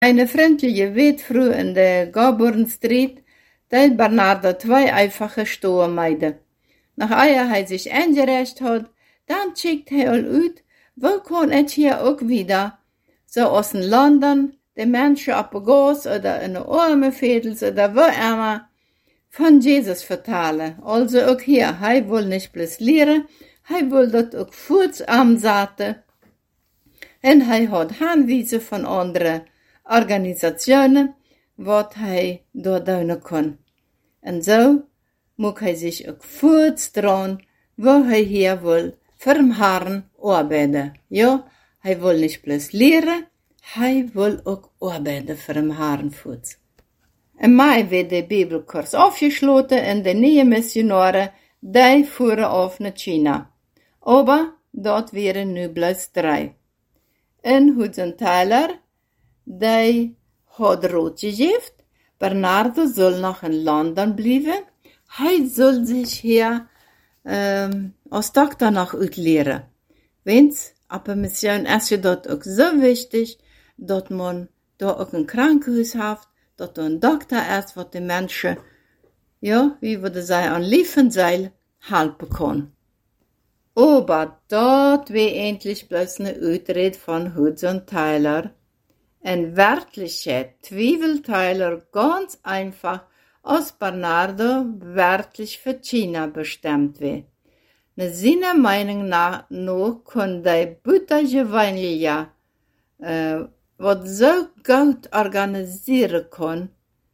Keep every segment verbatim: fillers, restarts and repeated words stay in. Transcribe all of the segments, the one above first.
Eine vriendje weet vroeg in de Goburn Street, deed Bernardo twee einfache stoormeiden. Nach ehe hij zich eingerecht had, dan checkt hij al uit, wo kon het hier ook wieder, zoals in London, de mensen op de gas oder in de Ormenvedels oder wo immer, von Jesus vertalen. Also ook hier, hij wil niet plus leren, hij wil dat ook voets aanzetten. En hij had aanwijzen van andere organisationen, wat hij doordoen kon. En zo moet hij zich ook voortstraan, waar hij hier wil, voor hem Herrn arbeiden. Ja, hij wil niet plus leren, hij wil ook arbeiden voor hem Herrn voort. In mei werd de Bibelkurs afgesloten en de nieuwe missionaren, die voeren af naar China. Aber dat waren nu bloos drie. En Hudson Taylor, die had rood gegeven, Bernardo soll noch in London blijven. Hij soll sich hier ähm, als dokter noch uitleren. Wens, op een mission is je dat ook zo wichtig, dat man daar ook een krankenhuis heeft, dat er een dokter is, wat de mensen, ja, wie würde zij aan Liefenzeil helpen kan. Aber dat weer endlich bloß eine uitred van Hudson Taylor. In Wirklichkeit twiebelt Taylor ganz einfach, als Bernardo wirklich für China bestimmt wird. Nach seiner Meinung nach noch kann die Buttergeweine, äh, was so gut organisieren kann,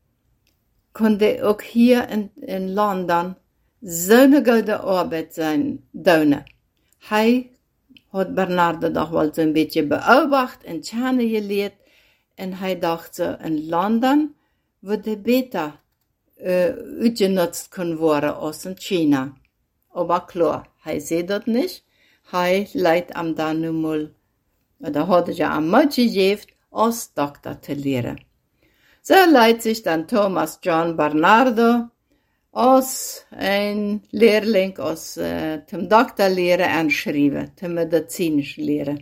kann die auch hier in, in London so eine gute Arbeit sein, doen. Hij hat Bernardo doch wel so ein bisschen beobachtet und kennengelernt. En hij dacht zo, in London wordt het beter uh, uitgenutzt kunnen worden als in China. Aber klar, hij zei dat niet. Hij leidt hem dan nu mal, oder had je hem moed gegeven, als dokter te leren. Zo leidt zich dan Thomas John Bernardo als een leerling, als uh, tem dokter leren en schrijven, tem medizinisch leren.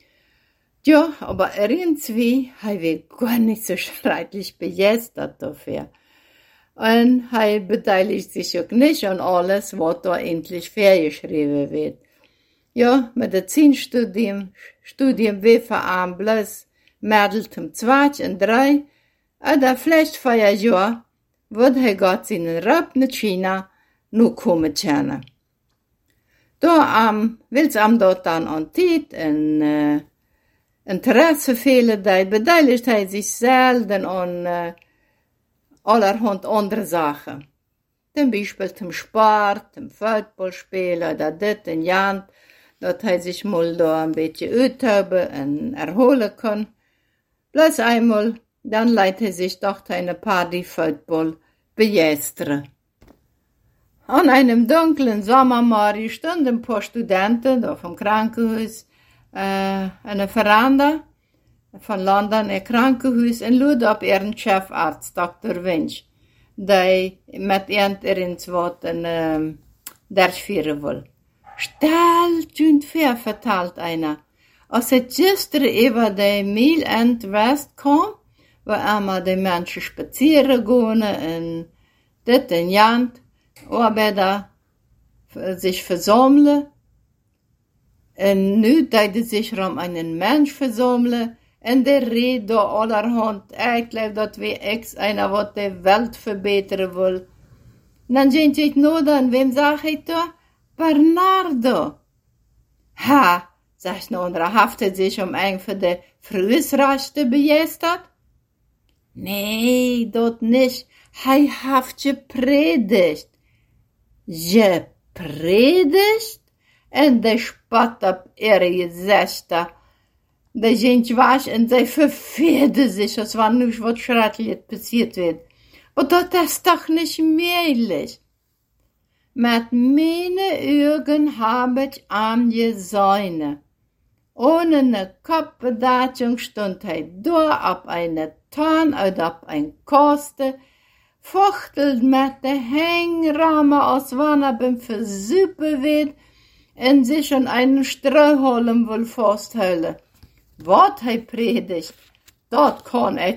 Ja, aber irgendwie, hij werd gar nicht so schrecklich begeistert dafür. Und hij beteiligt sich auch nicht an alles, was da endlich vorgeschrieben wird. Ja, Medizinstudium, Studium wie für ihn bloß Mädel zum Zweit und drei, oder vielleicht vier Jahre, wird hij Gott seinen Rapp nach China nur kommen können. Da um, will's am dort dann an Tiet und äh, Interesse vele, die beteiligt hij zich zelden aan uh, allerhand andere Sachen. Zum Beispiel zum Sport, zum Fußballspielen oder dit en jant, dat hij zich mal da ein bisschen uithouden en erholen kann. Bloß einmal, dann leidt hij sich doch eine Party Football begeisteren. An einem dunklen Sommermorgen stunden ein paar Studenten da vom Krankenhaus Uh, eine Veranda van London, een krankenhuis, en luid op een chefarts, dokter Winch, die met een erin wat een um, durchführen wil. Stel, toen ver, vertelt einer, als het gisteren über de Mil and West kwam, waar allemaal de mensen spazieren gaan, en dit en jant, Arbeiter sich versammeln, en nu deed zich om einen Mensch versammeln, en de rede allerhand, ik geloof dat we ex einer wat de Welt verbeteren wil. En dan ging ik nou dan, wem zag ik da? Bernardo. Ha, zegt een andere, heeft hij zich om een van de Vrouwsrechten begeisterd? Nee, dat niet. Hij heeft gepredigt. Gepredigt? En de spat op ihre gezichten. De gente was en zij verveerden zich, als wanneer nu wat schrikkelijk passiert wird. Maar dat is toch niet möglich. Met meine Augen habe ich am gesehen. Ohne eine Kopfbedeckung stund hij da op eine Ton oder op ein Koste, fuchtelt met de Hängramme, als wanneer beim Versuppen wird, en sich an einen Strohhalm will festhalten. Wat hij predigt, Dat kan